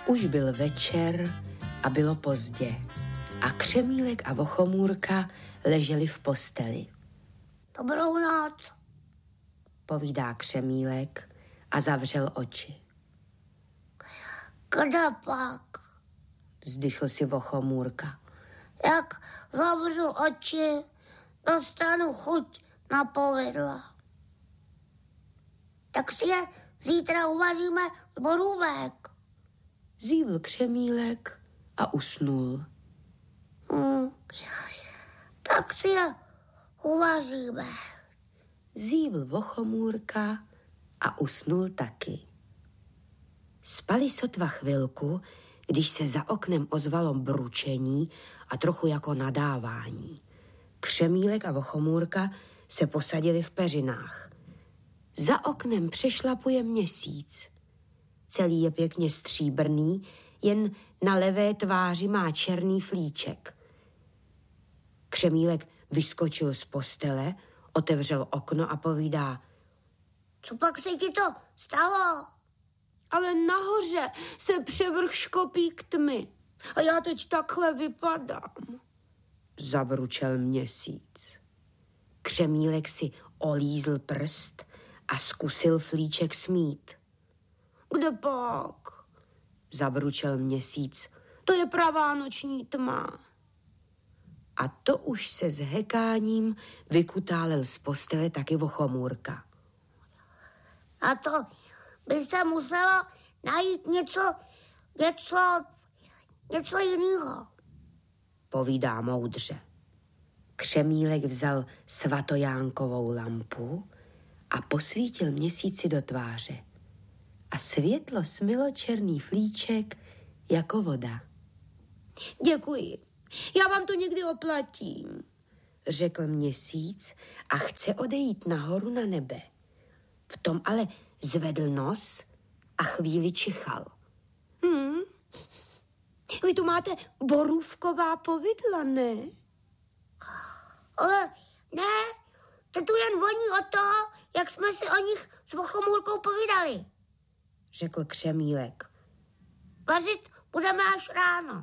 Už byl večer a bylo pozdě a Křemílek a Vochomůrka leželi v posteli. Dobrou noc, povídá Křemílek a zavřel oči. Kde pak? Vzdychl si Vochomůrka. Jak zavřu oči, dostanu chuť na povidla. Tak si je zítra uvaříme z borůvek. Zívl Křemílek a usnul. Tak si je uvaříme. Zívl Vochomůrka a usnul taky. Spali sotva chvilku, když se za oknem ozvalo bručení a trochu jako nadávání. Křemílek a Vochomůrka se posadili v peřinách. Za oknem přešlapuje měsíc. Celý je pěkně stříbrný, jen na levé tváři má černý flíček. Křemílek vyskočil z postele, otevřel okno a povídá: Co pak se ti to stalo? Ale nahoře se převrch škopík tmy a já teď takhle vypadám, zabručel měsíc. Křemílek si olízl prst a zkusil flíček smít. Kde pak? Zabručel měsíc. To je pravá noční tma. A to už se s hekáním vykutálel z postele taky Vochomůrka. A to by se muselo najít něco jiného, povídá moudře. Křemílek vzal svatojánkovou lampu a posvítil měsíci do tváře. A světlo smylo černý flíček jako voda. Děkuji, já vám to někdy oplatím, řekl měsíc a chce odejít nahoru na nebe. V tom ale zvedl nos a chvíli čichal. Vy tu máte borůvková povidla, ne? Ale ne, to tu jen voní od toho, jak jsme si o nich s Vochomůrkou povídali, řekl Křemílek. Vařit budeme až ráno.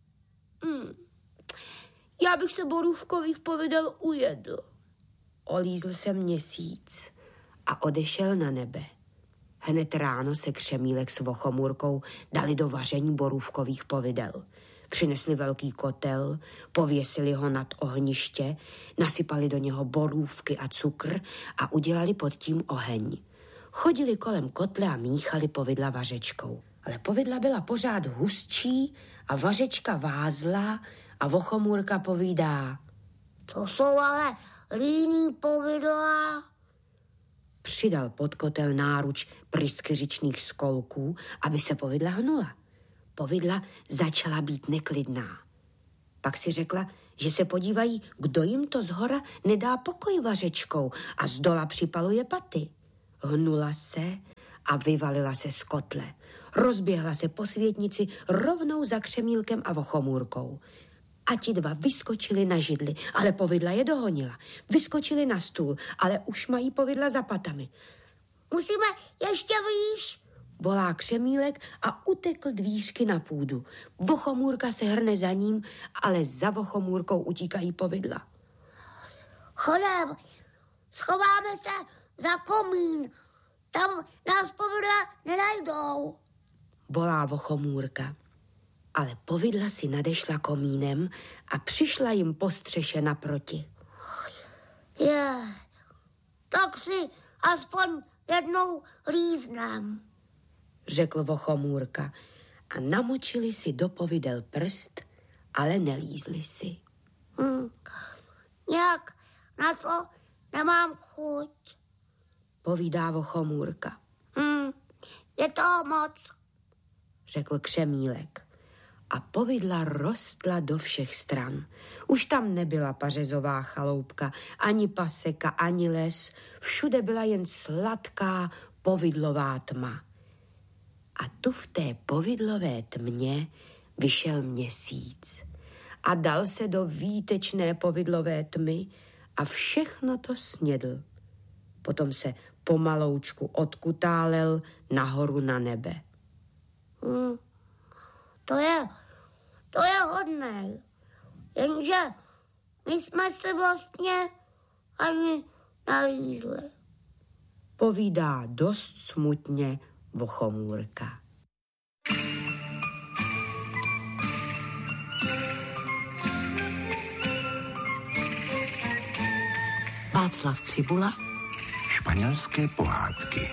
Já bych se borůvkových povidel ujedl. Olízl se měsíc a odešel na nebe. Hned ráno se Křemílek s Vochomůrkou dali do vaření borůvkových povidel. Přinesli velký kotel, pověsili ho nad ohniště, nasypali do něho borůvky a cukr a udělali pod tím oheň. Chodili kolem kotle a míchali povidla vařečkou. Ale povidla byla pořád hustší a vařečka vázla a Vochomůrka povídá: To jsou ale líný povidla. Přidal pod kotel náruč pryskyřičných skolků, aby se povidla hnula. Povidla začala být neklidná. Pak si řekla, že se podívají, kdo jim to zhora nedá pokoj vařečkou a zdola připaluje paty. Hnula se a vyvalila se z kotle. Rozběhla se po světnici rovnou za Křemílkem a Vochomůrkou. A ti dva vyskočili na židli, ale povidla je dohonila. Vyskočili na stůl, ale už mají povidla za patami. Musíme ještě výš, volá Křemílek a utekl dvířky na půdu. Vochomůrka se hrne za ním, ale za Vochomůrkou utíkají povidla. Chodem, schováme se za komín, tam nás povidla nenajdou, volá Vochomůrka. Ale povidla si nadešla komínem a přišla jim po střeše naproti. Tak si aspoň jednou líznem, řekl Vochomůrka a namočili si do povidel prst, ale nelízli si. Nějak na to nemám chuť, povídá Vochomůrka. Je to moc, řekl Křemílek. A povidla rostla do všech stran. Už tam nebyla pařezová chaloupka, ani paseka, ani les. Všude byla jen sladká povidlová tma. A tu v té povidlové tmě vyšel měsíc a dal se do výtečné povidlové tmy a všechno to snědl. Potom se pomaloučku odkutálel nahoru na nebe. To je hodnej. Jenže my jsme se vlastně ani nalízli. Povídá dost smutně Vochomůrka. Václav Cibula. Španělské pohádky.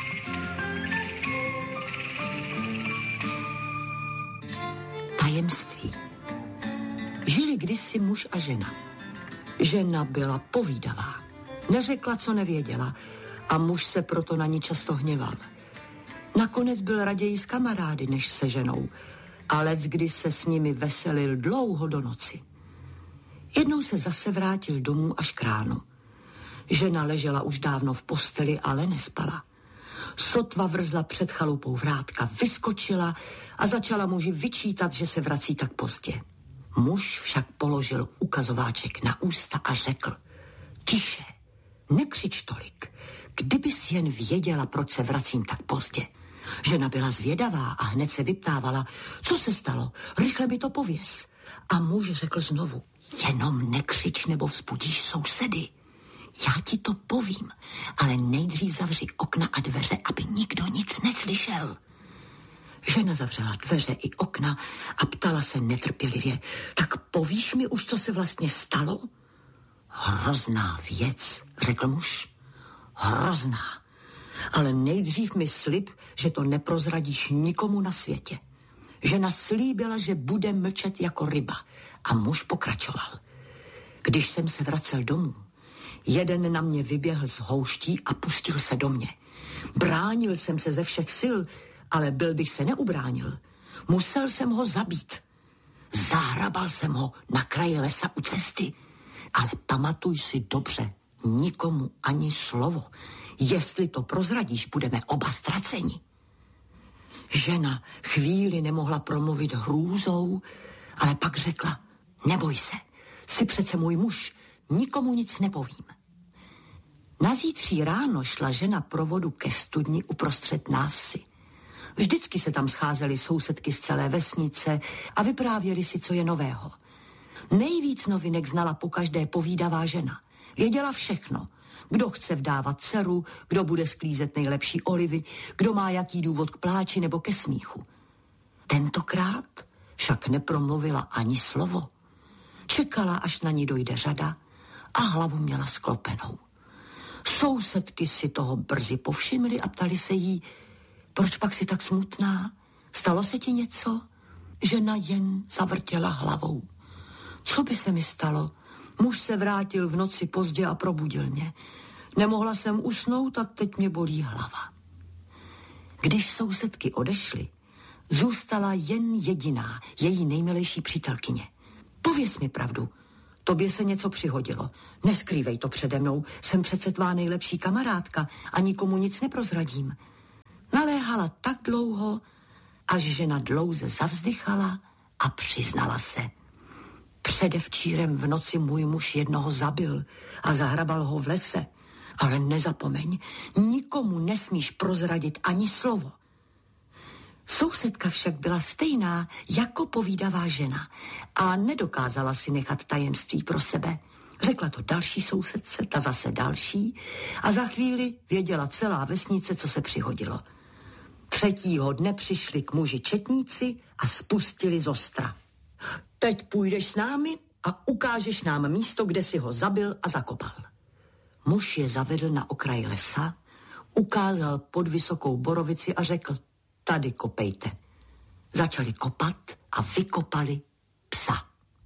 Tajemství. Žili kdysi muž a žena. Žena byla povídavá. Neřekla, co nevěděla, a muž se proto na ní často hněval. Nakonec byl raději s kamarády, než se ženou, a leckdy se s nimi veselil dlouho do noci. Jednou se zase vrátil domů až k ránu. Žena ležela už dávno v posteli, ale nespala. Sotva vrzla před chalupou vrátka, vyskočila a začala muži vyčítat, že se vrací tak pozdě. Muž však položil ukazováček na ústa a řekl: tiše, nekřič tolik, kdybys jen věděla, proč se vracím tak pozdě. Žena byla zvědavá a hned se vyptávala: co se stalo, rychle mi to pověz. A muž řekl znovu: jenom nekřič, nebo vzbudíš sousedy. Já ti to povím, ale nejdřív zavři okna a dveře, aby nikdo nic neslyšel. Žena zavřela dveře i okna a ptala se netrpělivě: tak povíš mi už, co se vlastně stalo? Hrozná věc, řekl muž. Hrozná. Ale nejdřív mi slib, že to neprozradíš nikomu na světě. Žena slíbila, že bude mlčet jako ryba, a muž pokračoval. Když jsem se vracel domů, jeden na mě vyběhl z houští a pustil se do mě. Bránil jsem se ze všech sil, ale byl bych se neubránil. Musel jsem ho zabít. Zahrabal jsem ho na kraji lesa u cesty. Ale pamatuj si dobře, nikomu ani slovo. Jestli to prozradíš, budeme oba ztraceni. Žena chvíli nemohla promluvit hrůzou, ale pak řekla: neboj se, jsi přece můj muž, nikomu nic nepovím. Nazítří ráno šla žena pro vodu ke studni uprostřed návsi. Vždycky se tam scházely sousedky z celé vesnice a vyprávěli si, co je nového. Nejvíc novinek znala pokaždé povídavá žena. Věděla všechno. Kdo chce vdávat dceru, kdo bude sklízet nejlepší olivy, kdo má jaký důvod k pláči nebo ke smíchu. Tentokrát však nepromluvila ani slovo. Čekala, až na ní dojde řada, a hlavu měla sklopenou. Sousedky si toho brzy povšimly a ptali se jí: proč pak si tak smutná? Stalo se ti něco? Žena jen zavrtěla hlavou. Co by se mi stalo? Muž se vrátil v noci pozdě a probudil mě. Nemohla jsem usnout a teď mě bolí hlava. Když sousedky odešly, zůstala jen jediná, její nejmilejší přítelkyně. Pověz mi pravdu, tobě se něco přihodilo. Neskrývej to přede mnou, jsem přece tvá nejlepší kamarádka a nikomu nic neprozradím. Naléhala tak dlouho, až žena dlouze zavzdychala a přiznala se: předevčírem v noci můj muž jednoho zabil a zahrabal ho v lese. Ale nezapomeň, nikomu nesmíš prozradit ani slovo. Sousedka však byla stejná jako povídavá žena a nedokázala si nechat tajemství pro sebe. Řekla to další sousedce, ta zase další, a za chvíli věděla celá vesnice, co se přihodilo. Třetího dne přišli k muži četníci a spustili z ostra. Teď půjdeš s námi a ukážeš nám místo, kde si ho zabil a zakopal. Muž je zavedl na okraj lesa, ukázal pod vysokou borovici a řekl: tady kopejte. Začali kopat a vykopali psa.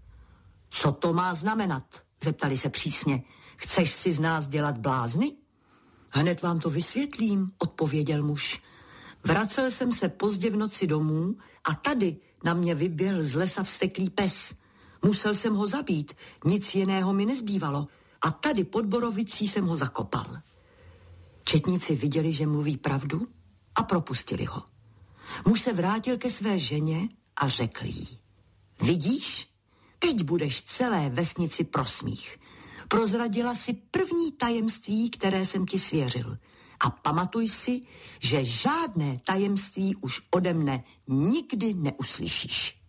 Co to má znamenat? Zeptali se přísně. Chceš si z nás dělat blázny? Hned vám to vysvětlím, odpověděl muž. Vracel jsem se pozdě v noci domů a tady na mě vyběhl z lesa vzteklý pes. Musel jsem ho zabít, nic jiného mi nezbývalo. A tady pod borovicí jsem ho zakopal. Četníci viděli, že mluví pravdu, a propustili ho. Muž se vrátil ke své ženě a řekl jí: vidíš, teď budeš celé vesnici pro smích. Prozradila si první tajemství, které jsem ti svěřil. A pamatuj si, že žádné tajemství už ode mne nikdy neuslyšíš.